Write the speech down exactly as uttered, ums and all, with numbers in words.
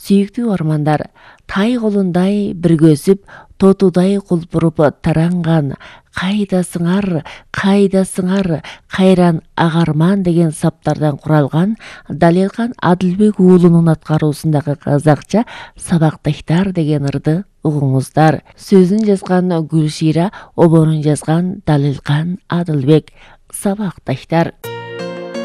Сүйіктүү армандар, тай колундай биргөзүп, тотудай кулпуруп таранган, кайдасыңар, кайдасыңар, кайран агарман деген саптардан куралган Далелкан Адылбек уулунун аткаруусундагы казакча Сабакташтар деген ырды угуңуздар. Сөзүн жазган Гүлшира, оборун жазган Далелкан Адылбек. Сабакташтар.